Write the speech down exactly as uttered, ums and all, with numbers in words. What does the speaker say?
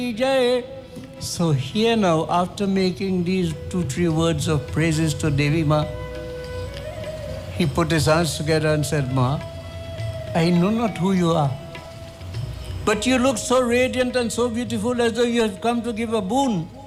Jai. So here now, after making these two, three words of praises to Devi Ma, he put his hands together and said, Ma, I know not who you are, but you look so radiant and so beautiful as though you have come to give a boon.